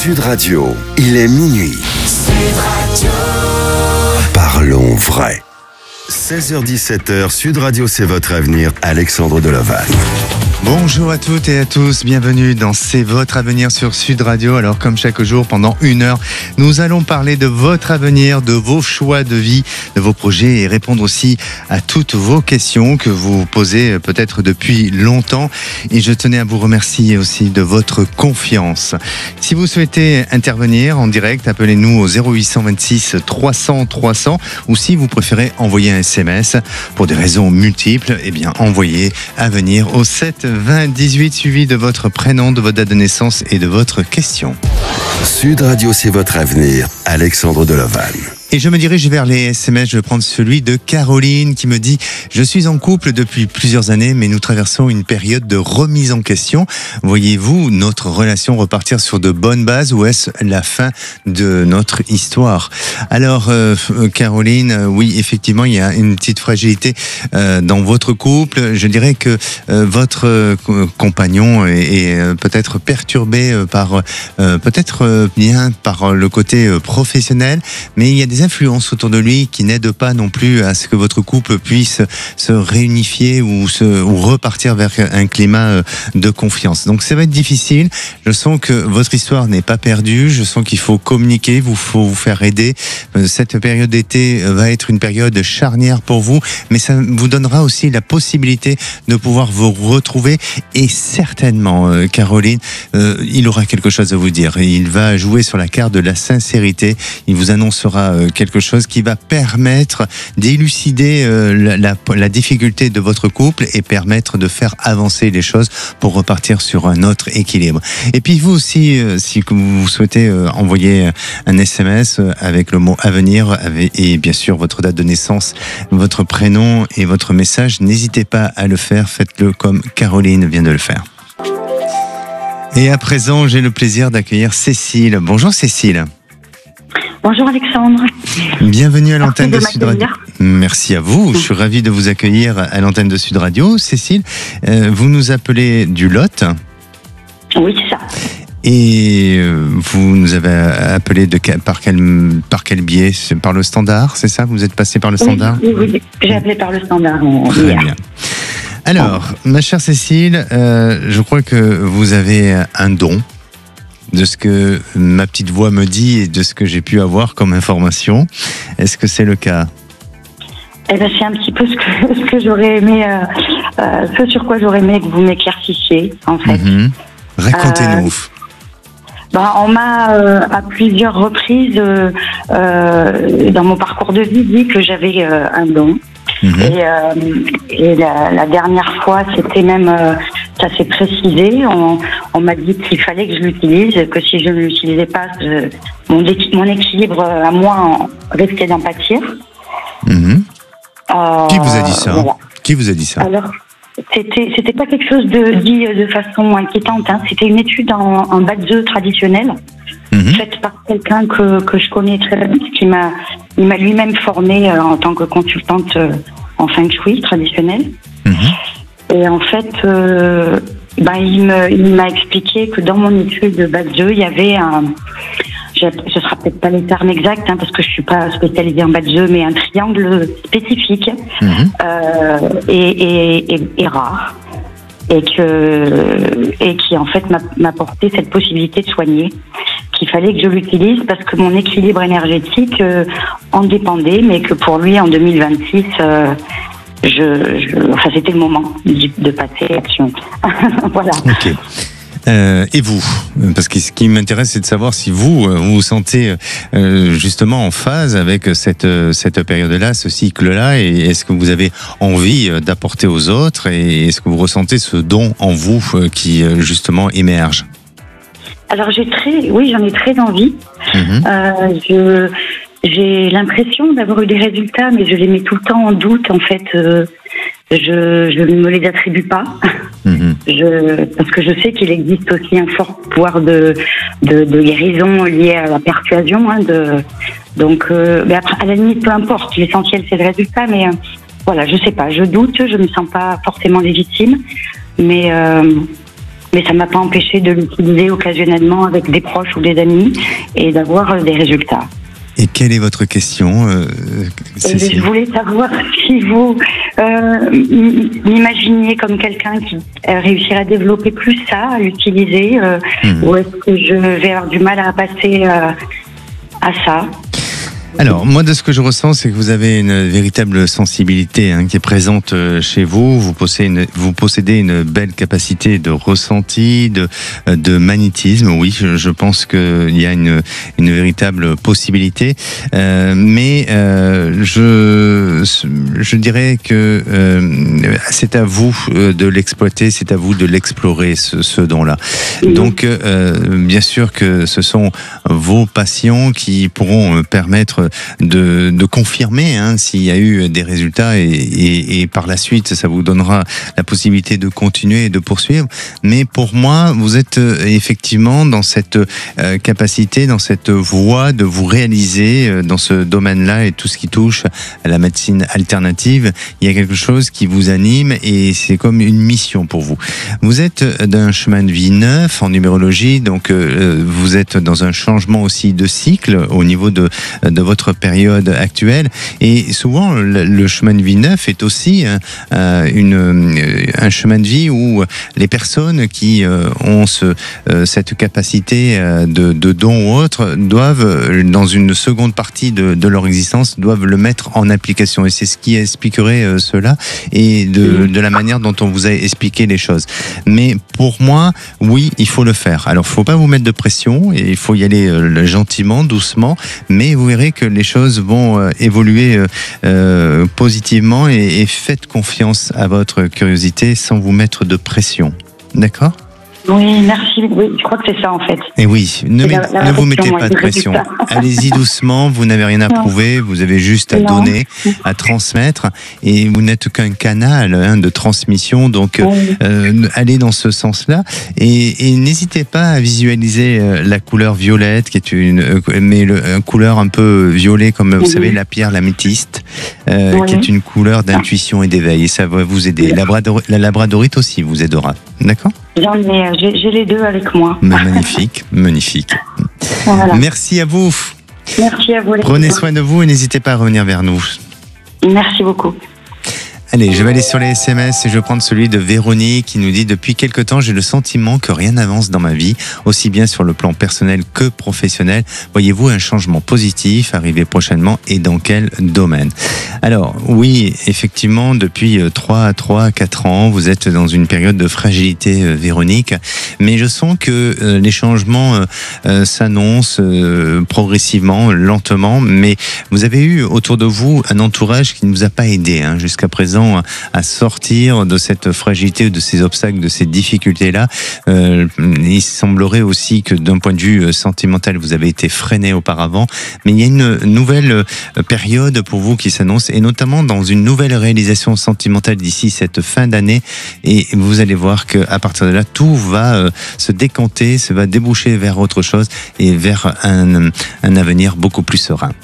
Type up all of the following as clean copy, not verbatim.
Sud Radio, il est minuit. Sud Radio. Parlons vrai. 16h-17h, Sud Radio, c'est votre avenir. Alexandre Delaval. Bonjour à toutes et à tous, bienvenue dans C'est votre avenir sur Sud Radio. Alors comme chaque jour, pendant 1 heure, nous allons parler de votre avenir, de vos choix de vie, de vos projets et répondre aussi à toutes vos questions que vous posez peut-être depuis longtemps. Et je tenais à vous remercier aussi de votre confiance. Si vous souhaitez intervenir en direct, appelez-nous au 0826 300 300 ou si vous préférez envoyer un SMS pour des raisons multiples, eh bien envoyez avenir au 7 20 18 suivi de votre prénom, de votre date de naissance et de votre question. Sud Radio, c'est votre avenir. Alexandre Delaval. Et je me dirige vers les SMS, je vais prendre celui de Caroline qui me dit « Je suis en couple depuis plusieurs années, mais nous traversons une période de remise en question. Voyez-vous notre relation repartir sur de bonnes bases ou est-ce la fin de notre histoire ?» Alors, Caroline, oui, effectivement, il y a une petite fragilité dans votre couple. Je dirais que votre compagnon est peut-être perturbé par, peut-être bien par le côté professionnel, mais il y a des influences autour de lui qui n'aident pas non plus à ce que votre couple puisse se réunifier ou repartir vers un climat de confiance. Donc ça va être difficile. Je sens que votre histoire n'est pas perdue. Je sens qu'il faut communiquer, faut vous faire aider. Cette période d'été va être une période charnière pour vous, mais ça vous donnera aussi la possibilité de pouvoir vous retrouver et certainement, Caroline, il aura quelque chose à vous dire. Il va jouer sur la carte de la sincérité. Il vous annoncera quelque chose qui va permettre d'élucider la difficulté de votre couple et permettre de faire avancer les choses pour repartir sur un autre équilibre. Et puis vous aussi, si vous souhaitez envoyer un SMS avec le mot avenir et bien sûr votre date de naissance, votre prénom et votre message, n'hésitez pas à le faire, faites-le comme Caroline vient de le faire. Et à présent, j'ai le plaisir d'accueillir Cécile. Bonjour Cécile. Bonjour Alexandre. Bienvenue à l'antenne de Sud Radio. Merci à vous, je suis ravi de vous accueillir à l'antenne de Sud Radio. Cécile, vous nous appelez du Lot. Oui, c'est ça. Et vous nous avez appelé par quel biais? Par le standard, c'est ça? Vous êtes passé par le standard? Oui, j'ai appelé par le standard. Très bien. Alors, ma chère Cécile, je crois que vous avez un don. De ce que ma petite voix me dit et de ce que j'ai pu avoir comme information. Est-ce que c'est le cas? Eh ben, c'est un petit peu ce que j'aurais aimé, ce sur quoi j'aurais aimé que vous m'éclaircissiez, en fait. Racontez-nous. On m'a à plusieurs reprises dans mon parcours de vie dit que j'avais un don. Et la dernière fois, c'était même, ça s'est précisé. On m'a dit qu'il fallait que je l'utilise, que si je ne l'utilisais pas, mon équilibre à moi risquait d'en pâtir. Qui vous a dit ça? Voilà. Qui vous a dit ça? Alors, c'était pas quelque chose dit de façon inquiétante. Hein. C'était une étude en Batzeu traditionnel. Faite par quelqu'un que je connais très bien, il m'a lui-même formée en tant que consultante en Feng Shui traditionnel. Et en fait, il m'a expliqué que dans mon étude de Batzeu, il y avait ce sera peut-être pas les termes exacts, hein, parce que je suis pas spécialisée en Batzeu, mais un triangle spécifique et rare. Et qui en fait m'apportait cette possibilité de soigner, qu'il fallait que je l'utilise parce que mon équilibre énergétique en dépendait, mais que pour lui en 2026 c'était le moment de passer à l'action. Voilà. Okay. Et vous? Parce que ce qui m'intéresse, c'est de savoir si vous vous sentez justement en phase avec cette période-là, ce cycle-là, et est-ce que vous avez envie d'apporter aux autres, et est-ce que vous ressentez ce don en vous qui justement émerge? Alors j'en ai très envie. J'ai l'impression d'avoir eu des résultats, mais je les mets tout le temps en doute. En fait, je ne me les attribue pas. Parce que je sais qu'il existe aussi un fort pouvoir de guérison lié à la persuasion. Donc, mais après, à la limite, peu importe. L'essentiel, c'est le résultat. Mais voilà, je sais pas. Je doute. Je me sens pas forcément légitime. Mais mais ça m'a pas empêché de l'utiliser occasionnellement avec des proches ou des amis et d'avoir des résultats. Et quelle est votre question, Je voulais savoir si vous m'imaginiez comme quelqu'un qui réussirait à développer plus ça, à l'utiliser, ou est-ce que je vais avoir du mal à passer à ça? Alors, moi, de ce que je ressens, c'est que vous avez une véritable sensibilité qui est présente chez vous. Vous possédez une belle capacité de ressenti, de magnétisme. Oui, je pense qu'il y a une véritable possibilité. Mais je dirais que c'est à vous de l'exploiter, c'est à vous de l'explorer, ce don-là. Donc, bien sûr que ce sont vos patients qui pourront permettre de confirmer s'il y a eu des résultats et par la suite ça vous donnera la possibilité de continuer et de poursuivre. Mais pour moi, vous êtes effectivement dans cette capacité, dans cette voie de vous réaliser dans ce domaine-là et tout ce qui touche à la médecine alternative. Il y a quelque chose qui vous anime et c'est comme une mission pour vous. Vous êtes d'un chemin de vie neuf en numérologie, donc vous êtes dans un changement aussi de cycle au niveau de votre période actuelle, et souvent le chemin de vie neuf est aussi un chemin de vie où les personnes qui ont cette capacité de don ou autre doivent, dans une seconde partie de leur existence, doivent le mettre en application, et c'est ce qui expliquerait cela et de la manière dont on vous a expliqué les choses. Mais pour moi, oui, il faut le faire. Alors, il ne faut pas vous mettre de pression, et il faut y aller gentiment, doucement, mais vous verrez que les choses vont évoluer positivement, et faites confiance à votre curiosité sans vous mettre de pression. D'accord ? Oui, merci. Oui, je crois que c'est ça en fait. Et oui, ne vous mettez pas de pression. Allez-y doucement, vous n'avez rien à prouver, vous avez juste à donner, à transmettre, et vous n'êtes qu'un canal de transmission, donc allez dans ce sens-là, et n'hésitez pas à visualiser la couleur violette, qui est une couleur un peu violet, comme vous savez, la pierre l'améthyste, qui est une couleur d'intuition et d'éveil, et ça va vous aider. La labradorite aussi vous aidera, d'accord ? J'ai les deux avec moi. Magnifique, magnifique. Voilà. Merci à vous. Merci à vous. Prenez soin de vous et n'hésitez pas à revenir vers nous. Merci beaucoup. Allez, je vais aller sur les SMS et je vais prendre celui de Véronique qui nous dit: depuis quelque temps, j'ai le sentiment que rien n'avance dans ma vie, aussi bien sur le plan personnel que professionnel. Voyez-vous un changement positif arriver prochainement, et dans quel domaine? Alors, oui, effectivement, depuis 3-4 ans, vous êtes dans une période de fragilité, Véronique, mais je sens que les changements s'annoncent progressivement, lentement, mais vous avez eu autour de vous un entourage qui ne vous a pas aidé jusqu'à présent à sortir de cette fragilité, de ces obstacles, de ces difficultés-là. Il semblerait aussi que d'un point de vue sentimental, vous avez été freiné auparavant, mais il y a une nouvelle période pour vous qui s'annonce, et notamment dans une nouvelle réalisation sentimentale d'ici cette fin d'année, et vous allez voir qu'à partir de là, tout va se décanter, ça va déboucher vers autre chose et vers un avenir beaucoup plus serein.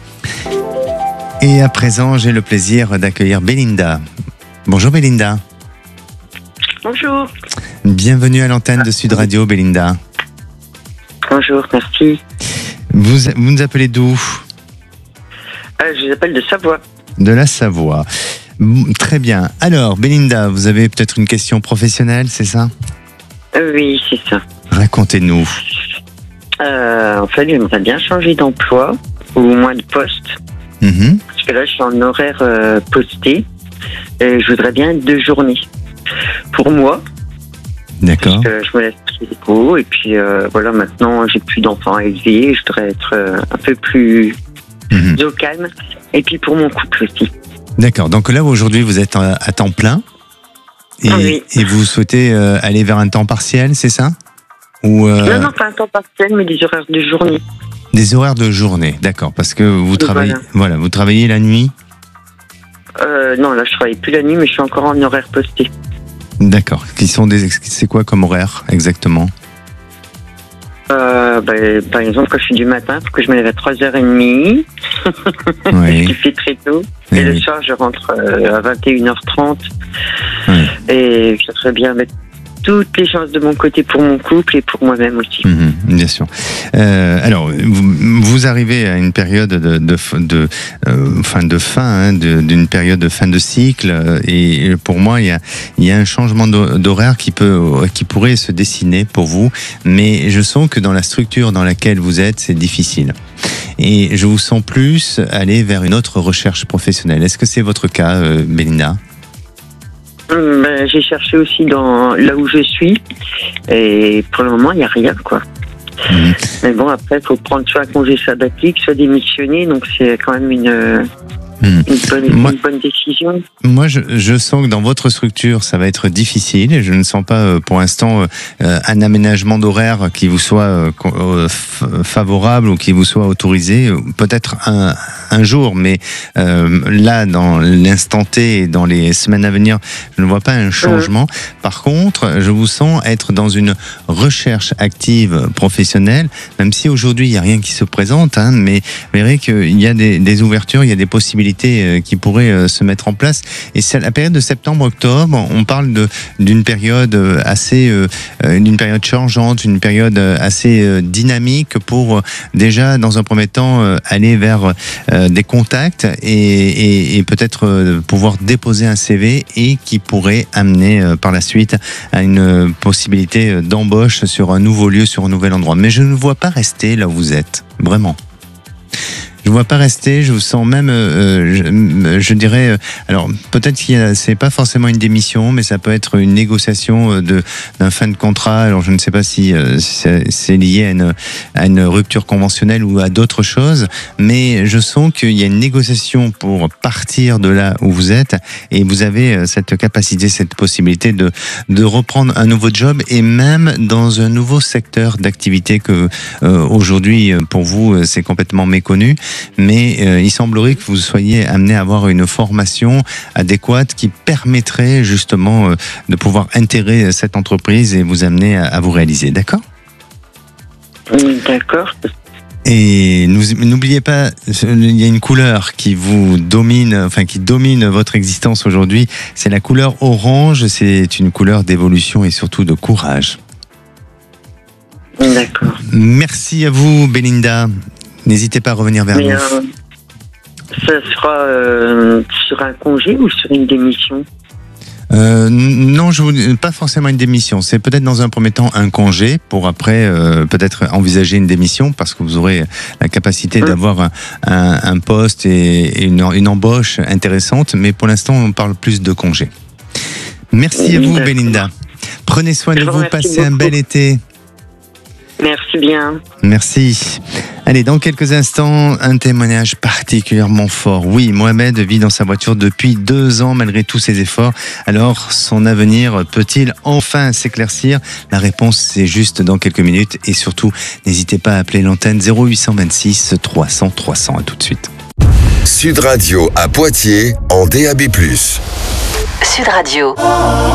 Et à présent, j'ai le plaisir d'accueillir Belinda. Bonjour Belinda. Bonjour. Bienvenue à l'antenne de Sud Radio, Belinda. Bonjour, merci. Vous nous appelez d'où ? Je vous appelle de Savoie. De la Savoie. Très bien. Alors, Belinda, vous avez peut-être une question professionnelle, c'est ça ? Oui, c'est ça. Racontez-nous. En fait, j'aimerais bien changer d'emploi, ou au moins de poste. Parce que là, je suis en horaire posté. Et je voudrais bien être de journée. Pour moi. D'accord. Parce que je me laisse très beau. Et puis, voilà, maintenant, j'ai plus d'enfants à élever. Je voudrais être un peu plus au calme. Et puis, pour mon couple aussi. D'accord. Donc là, aujourd'hui, vous êtes à temps plein. Et vous souhaitez aller vers un temps partiel, c'est ça ? Ou Non, pas un temps partiel, mais des horaires de journée. Des horaires de journée, d'accord, parce que vous travaillez, vous travaillez la nuit ? Non, là je travaille plus la nuit, mais je suis encore en horaire posté. D'accord. C'est quoi comme horaire exactement ? Par exemple, quand je suis du matin, il faut que je me lève à 3h30. Ce qui fait très tôt. Et le soir, je rentre à 21h30. Et j'aimerais bien mettre toutes les chances de mon côté pour mon couple et pour moi-même aussi. Bien sûr. Alors, vous arrivez à une période d'une période de fin de cycle, et pour moi, il y a un changement d'horaire qui pourrait se dessiner pour vous, mais je sens que dans la structure dans laquelle vous êtes, c'est difficile. Et je vous sens plus aller vers une autre recherche professionnelle. Est-ce que c'est votre cas, Belinda ? J'ai cherché aussi là où je suis, et pour le moment, il n'y a rien, quoi. Mais bon, après, il faut prendre soit un congé sabbatique, soit démissionner, donc c'est quand même une bonne décision. Moi, je sens que dans votre structure, ça va être difficile, et je ne sens pas pour l'instant un aménagement d'horaire qui vous soit favorable ou qui vous soit autorisé. Peut-être un jour, mais là, dans l'instant T et dans les semaines à venir, je ne vois pas un changement. Par contre, je vous sens être dans une recherche active professionnelle, même si aujourd'hui, il n'y a rien qui se présente, mais vous verrez qu'il y a des ouvertures, il y a des possibilités qui pourraient se mettre en place. Et c'est la période de septembre-octobre, on parle d'une période d'une période changeante, une période assez dynamique pour déjà, dans un premier temps, aller vers des contacts et peut-être pouvoir déposer un CV, et qui pourrait amener par la suite à une possibilité d'embauche sur un nouveau lieu, sur un nouvel endroit. Mais je ne vois pas rester là où vous êtes, vraiment. Je ne vois pas rester, je vous sens même, je dirais, alors peut-être que c'est pas forcément une démission, mais ça peut être une négociation d'un fin de contrat. Alors je ne sais pas si c'est lié à une rupture conventionnelle ou à d'autres choses, mais je sens qu'il y a une négociation pour partir de là où vous êtes, et vous avez cette capacité, cette possibilité de reprendre un nouveau job, et même dans un nouveau secteur d'activité que aujourd'hui pour vous c'est complètement méconnu. Mais il semblerait que vous soyez amené à avoir une formation adéquate qui permettrait justement de pouvoir intégrer cette entreprise et vous amener à vous réaliser. D'accord ? D'accord. Et n'oubliez pas, il y a une couleur qui vous domine, qui domine votre existence aujourd'hui. C'est la couleur orange. C'est une couleur d'évolution et surtout de courage. D'accord. Merci à vous, Belinda. N'hésitez pas à revenir vers nous. Ça sera sur un congé ou sur une démission ? Non, pas forcément une démission. C'est peut-être dans un premier temps un congé pour après peut-être envisager une démission, parce que vous aurez la capacité d'avoir un poste et une embauche intéressante. Mais pour l'instant, on parle plus de congé. Merci à vous, Belinda. Prenez soin de vous, passez un bel été. Merci bien. Merci. Allez, dans quelques instants, un témoignage particulièrement fort. Oui, Mohamed vit dans sa voiture depuis 2 ans malgré tous ses efforts. Alors, son avenir peut-il enfin s'éclaircir ? La réponse, c'est juste dans quelques minutes. Et surtout, n'hésitez pas à appeler l'antenne 0826 300 300. À tout de suite. Sud Radio à Poitiers en DAB+. Sud Radio.